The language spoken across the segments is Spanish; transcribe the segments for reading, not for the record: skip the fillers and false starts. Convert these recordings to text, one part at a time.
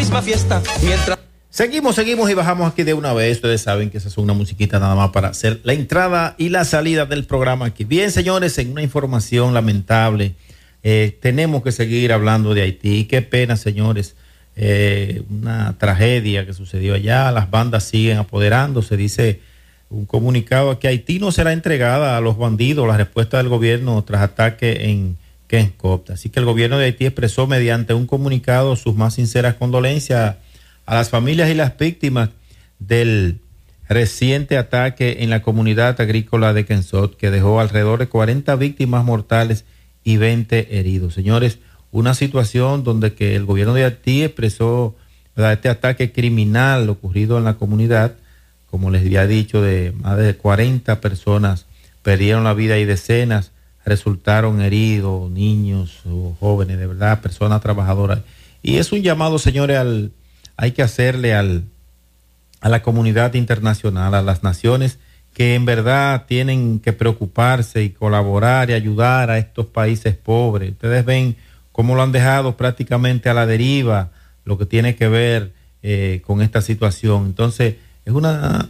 misma fiesta. Mientras Seguimos y bajamos aquí de una vez. Ustedes saben que esa es una musiquita nada más para hacer la entrada y la salida del programa aquí. Bien, señores, en una información lamentable, tenemos que seguir hablando de Haití. Qué pena, señores. Una tragedia que sucedió allá. Las bandas siguen apoderándose. Dice un comunicado que Haití no será entregada a los bandidos. La respuesta del gobierno tras ataque en Kenkop. Así que el gobierno de Haití expresó mediante un comunicado sus más sinceras condolencias a las familias y las víctimas del reciente ataque en la comunidad agrícola de Kenkop, que dejó alrededor de 40 víctimas mortales y 20 heridos. Señores, una situación donde que el gobierno de Haití expresó, ¿verdad?, este ataque criminal ocurrido en la comunidad, como les había dicho, de más de 40 personas perdieron la vida y decenas resultaron heridos, niños o jóvenes, de verdad, personas trabajadoras. Y es un llamado, señores, hay que hacerle a la comunidad internacional, a las naciones que en verdad tienen que preocuparse y colaborar y ayudar a estos países pobres. Ustedes ven cómo lo han dejado prácticamente a la deriva, lo que tiene que ver con esta situación. Entonces, es una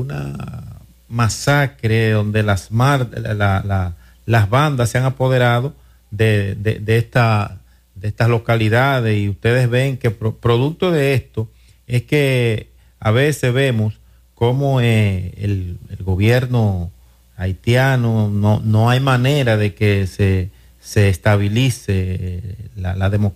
masacre donde las bandas se han apoderado de estas localidades, y ustedes ven que producto de esto es que a veces vemos cómo el gobierno haitiano no hay manera de que se estabilice la democracia